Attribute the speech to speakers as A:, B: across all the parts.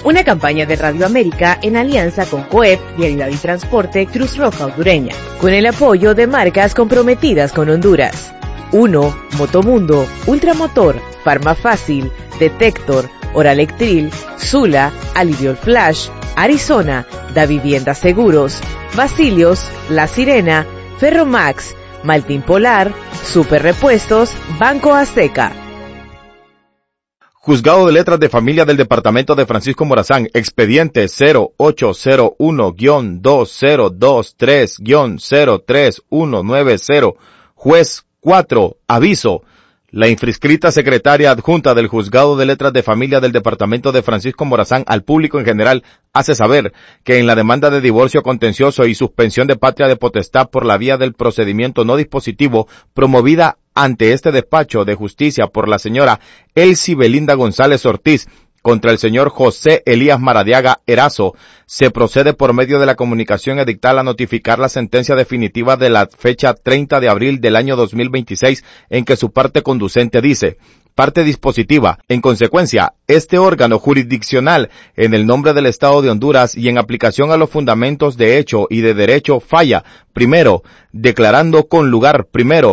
A: Una campaña de Radio América en alianza con COEP, Vialidad y Transporte, Cruz Roja Hondureña, con el apoyo de marcas comprometidas con Honduras. 1. Motomundo, Ultramotor, Farmafácil, Detector, Oralectril, Sula, Aliviol Flash, Arizona, Da Vivienda Seguros, Basilios, La Sirena, Ferromax, Maltín Polar, Super Repuestos, Banco Azteca.
B: Juzgado de Letras de Familia del Departamento de Francisco Morazán, expediente 0801-2023-03190, juez 4, aviso. La infriscrita secretaria adjunta del Juzgado de Letras de Familia del Departamento de Francisco Morazán al público en general hace saber que en la demanda de divorcio contencioso y suspensión de patria de potestad por la vía del procedimiento no dispositivo promovida ante este despacho de justicia por la señora Elsie Belinda González Ortiz contra el señor José Elías Maradiaga Erazo, se procede por medio de la comunicación edictal a notificar la sentencia definitiva de la fecha 30 de abril del año 2026, en que su parte conducente dice: parte dispositiva. En consecuencia, este órgano jurisdiccional, en el nombre del Estado de Honduras y en aplicación a los fundamentos de hecho y de derecho, falla, primero, declarando con lugar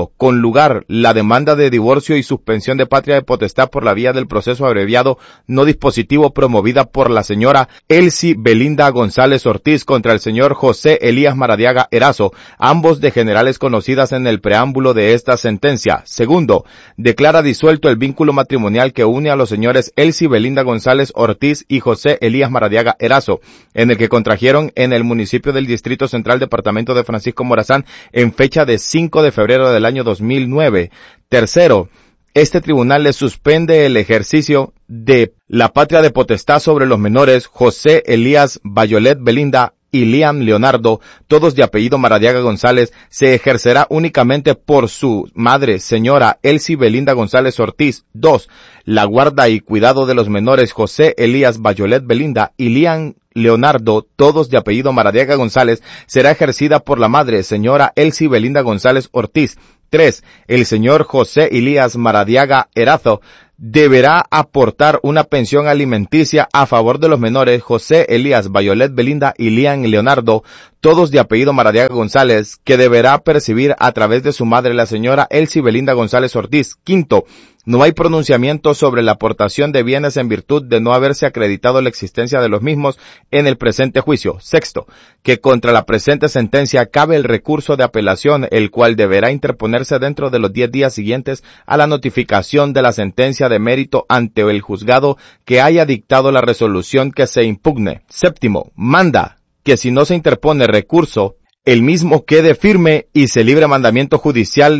B: la demanda de divorcio y suspensión de patria de potestad por la vía del proceso abreviado no dispositivo promovida por la señora Elsie Belinda González Ortiz contra el señor José Elías Maradiaga Erazo, ambos de generales conocidas en el preámbulo de esta sentencia. Segundo, declara disuelto el vínculo matrimonial que une a los señores Elsie Belinda González Ortiz y José Elías Maradiaga Erazo, en el que contrajeron en el municipio del Distrito Central, Departamento de Francisco Morazán, en fecha de 5 de febrero del año 2009. Tercero, este tribunal le suspende el ejercicio de la patria de potestad sobre los menores José Elías Bayolet Belinda y Liam Leonardo, todos de apellido Maradiaga González. Se ejercerá únicamente por su madre, señora Elsie Belinda González Ortiz. 2. La guarda y cuidado de los menores José Elías Bayolet Belinda y Liam Leonardo, todos de apellido Maradiaga González, será ejercida por la madre, señora Elsie Belinda González Ortiz. 3. El señor José Elías Maradiaga Erazo deberá aportar una pensión alimenticia a favor de los menores José Elías Bayolet Belinda y Liam Leonardo, todos de apellido Maradiaga González, que deberá percibir a través de su madre, la señora Elsie Belinda González Ortiz. 5. No hay pronunciamiento sobre la aportación de bienes en virtud de no haberse acreditado la existencia de los mismos en el presente juicio. 6. Que contra la presente sentencia cabe el recurso de apelación, el cual deberá interponerse dentro de los 10 días siguientes a la notificación de la sentencia de mérito ante el juzgado que haya dictado la resolución que se impugne. 7. Manda que si no se interpone recurso, el mismo quede firme y se libre mandamiento judicial